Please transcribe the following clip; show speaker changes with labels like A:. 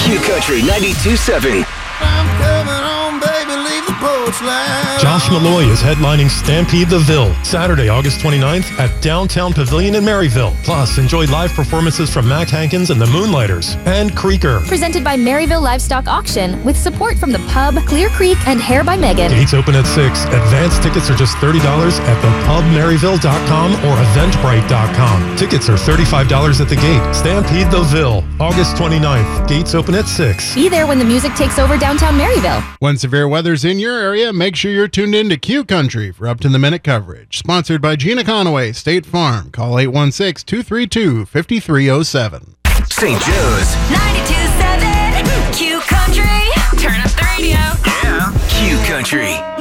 A: Q Country 92.7.
B: I'm coming home, baby, leave the porch light.
C: Josh Malloy is headlining Stampede the Ville, Saturday, August 29th at Downtown Pavilion in Maryville. Plus, enjoy live performances from Mac Hankins and the Moonlighters and Creeker.
D: Presented by Maryville Livestock Auction with support from the Pub, Clear Creek, and Hair by Megan.
C: Gates open at 6. Advance tickets are just $30 at thepubmaryville.com or eventbrite.com. Tickets are $35 at the gate. Stampede the Ville, August 29th. Gates open at 6.
D: Be there when the music takes over downtown Maryville.
E: When severe weather's in your area, make sure you're tuned in to Q Country for up-to-the-minute coverage. Sponsored by Gina Conaway, State Farm. Call 816-232-5307.
A: St. Joe's
F: 92.7 Q Country. Turn up the radio.
A: Q Country.